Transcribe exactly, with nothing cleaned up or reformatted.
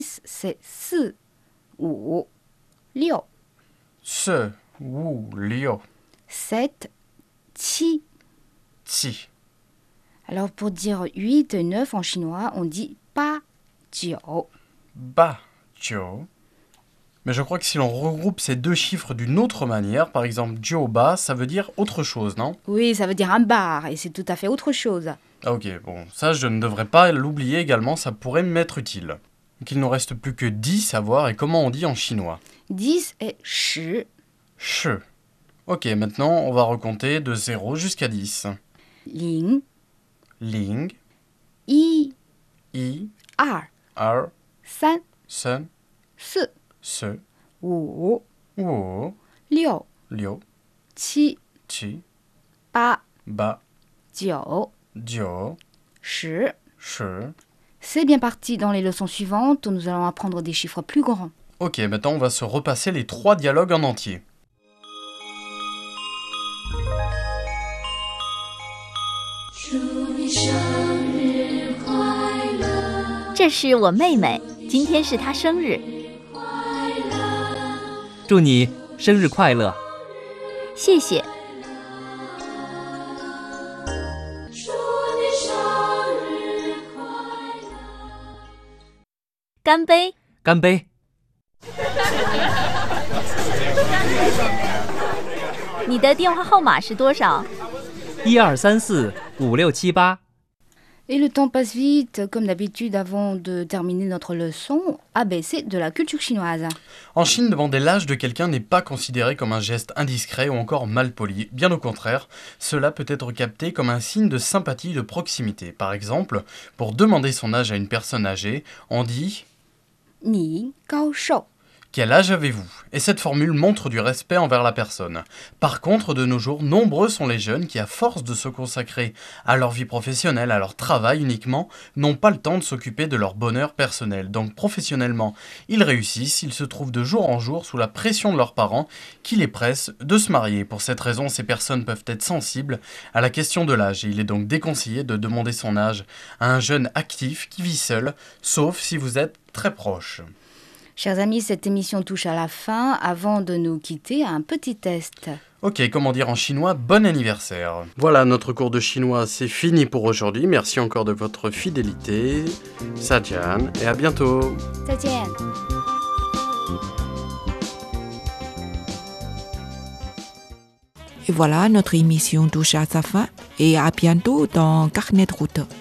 c'est si, wu, liu. Se, wu, liu, sept, qi. qi. Alors pour dire huit et neuf en chinois, on dit pa, jiu. Ba, jiu. Mais je crois que si l'on regroupe ces deux chiffres d'une autre manière, par exemple jiu ba, ça veut dire autre chose, non? Oui, ça veut dire un bar et c'est tout à fait autre chose. Ah ok, bon, ça je ne devrais pas l'oublier également, ça pourrait m'être utile. Donc il ne nous reste plus que dix à voir et comment on dit en chinois. dix est shi. Shi. Ok, maintenant on va recompter de zéro jusqu'à dix. Ling, Ling, yi, yi, er, er, san, sen, si, se, wu, wu, liu, liu, qi, qi, ba, ba, jiu, jiu, shi. shi. C'est bien parti dans les leçons suivantes où nous allons apprendre des chiffres plus grands. Ok, maintenant on va se repasser les trois dialogues en entier. 祝你生日快乐， 这是我妹妹，今天是她生日。 祝你生日快乐！ 谢谢。 祝你生日快乐。 干杯！ 干杯！ 你的电话号码是多少？ 一二三四五六七八。 Et le temps passe vite, comme d'habitude, avant de terminer notre leçon A B C de la culture chinoise. En Chine, demander l'âge de quelqu'un n'est pas considéré comme un geste indiscret ou encore malpoli. Bien au contraire, cela peut être capté comme un signe de sympathie, de proximité. Par exemple, pour demander son âge à une personne âgée, on dit « Ni gao shou ». Quel âge avez-vous ? Et cette formule montre du respect envers la personne. Par contre, de nos jours, nombreux sont les jeunes qui, à force de se consacrer à leur vie professionnelle, à leur travail uniquement, n'ont pas le temps de s'occuper de leur bonheur personnel. Donc professionnellement, ils réussissent, ils se trouvent de jour en jour sous la pression de leurs parents qui les pressent de se marier. Pour cette raison, ces personnes peuvent être sensibles à la question de l'âge. Et il est donc déconseillé de demander son âge à un jeune actif qui vit seul, sauf si vous êtes très proche. Chers amis, cette émission touche à la fin. Avant de nous quitter, un petit test. Ok, comment dire en chinois bon anniversaire. Voilà, notre cours de chinois, c'est fini pour aujourd'hui. Merci encore de votre fidélité. Sajian, et à bientôt. 再见. Et voilà, notre émission touche à sa fin et à bientôt dans Carnet de route.